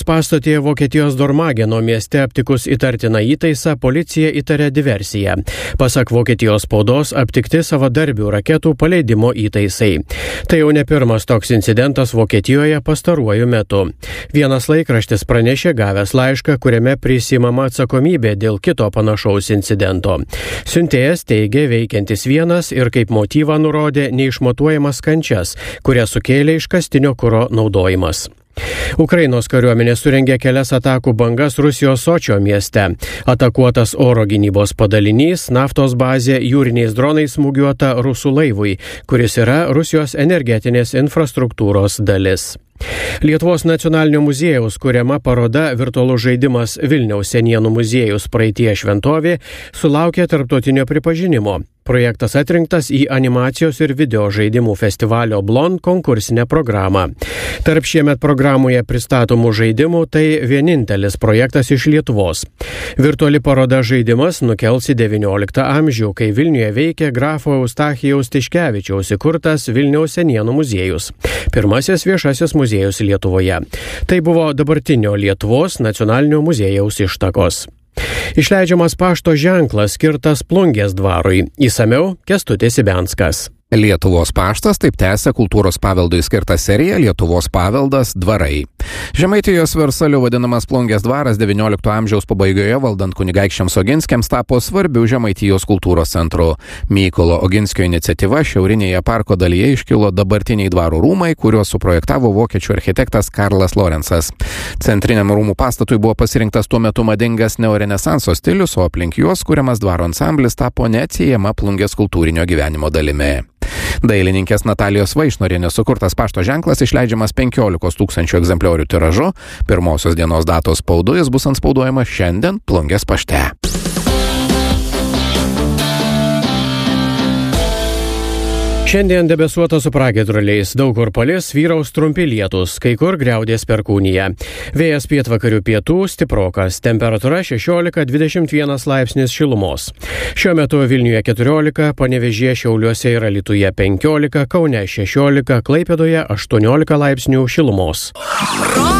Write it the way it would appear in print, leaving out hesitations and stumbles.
Pastotėje Vokietijos Dormageno mieste aptikus įtartiną įtaisą, policija įtarė diversiją. Pasak Vokietijos spaudos, aptikti savadarbių raketų paleidimo įtaisai. Tai jau ne pirmas toks incidentas Vokietijoje pastaruoju metu. Vienas laikraštis pranešė gavęs laišką, kuriame prisimama atsakomybė dėl kito panašaus incidento. Siuntėjas teigė veikiantis vienas ir kaip motyvą nurodė neišmatuojamas kančias, kurias sukėlė iškastinio kuro naudojimas. Ukrainos kariuomenė surengė kelias atakų bangas Rusijos Sočio mieste. Atakuotas oro gynybos padalinys, naftos bazė, jūriniais dronais smūgiuota rusų laivui, kuris yra Rusijos energetinės infrastruktūros dalis. Lietuvos nacionalinio muziejaus kuriama paroda virtualus žaidimas Vilniaus senienų muziejus praeitie šventovė sulaukė tarptautinio pripažinimo. Projektas atrinktas į animacijos ir video žaidimų festivalio Blond konkursinę programą. Tarp šiemet programoje pristatomų žaidimų tai vienintelis projektas iš Lietuvos. Virtuali paroda žaidimas nukels į XIX amžių, kai Vilniuje veikė grafo Eustachijaus Tiškevičiaus įkurtas Vilniaus senienų muziejus. Pirmasis viešasis muziejus Lietuvoje. Tai buvo dabartinio Lietuvos nacionalinio muziejaus ištakos. Išleidžiamas pašto ženklas skirtas Plungės dvarui. Įsamiau Kęstutis Ibenskas. Lietuvos paštas taip tęsia kultūros paveldui skirtą seriją Lietuvos paveldas dvarai. Žemaitijos Versaliu vadinamas Plungės dvaras XIX amžiaus pabaigoje valdant kunigaikščiams Oginskiams tapo svarbiu Žemaitijos kultūros centru. Mykolo Oginskio iniciatyva šiaurinėje parko dalyje iškilo dabartiniai dvaro rūmai, kuriuos suprojektavo vokiečių architektas Karlas Lorenzas. Centriniam rūmų pastatui buvo pasirinktas tuo metu madingas neorenesanso stilius, o aplink juos kuriamas dvaro ansamblis tapo neatsiejama Plungės kultūrinio gyvenimo dalimi. Dailininkės Natalijos Vaišnorienės sukurtas pašto ženklas išleidžiamas 15 000 egzempliorių tiražu. Pirmosios dienos datos spaudoje bus antspauduojamas šiandien Plungės pašte. Šiandien debesuota su pragiedruliais, daug kur palis, vyraus trumpi lietūs, kai kur griaudės perkūnija. Vėjas pietvakarių pietų stiprokas, temperatūra 16–21 laipsnis šilumos. Šiuo metu Vilniuje 14, Panevėžyje, Šiauliuose ir Alytuje 15, Kaune 16, Klaipėdoje 18 laipsnių šilumos.